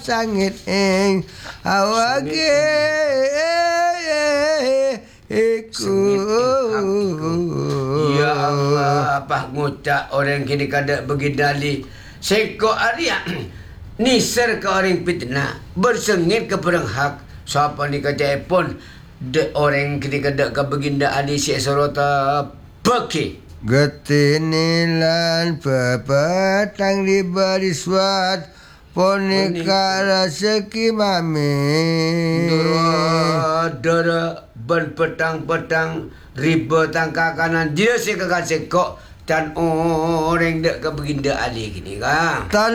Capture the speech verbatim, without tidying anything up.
sangit ing awake iku. Ya Allah, apa ngucap orang kini kada begidali. Seko Arya niser ke orang fitnah, bersengit ke perang hak. Siapa ni kata pun de orang kini kada ke beginda adi si sorota beki. Getinilan pepetang diberi suat ponika rezeki mami. Dora dora ben petang-petang riba tangka kanan dia si kakak sekok dan orang dek ke beginda adi kini kan.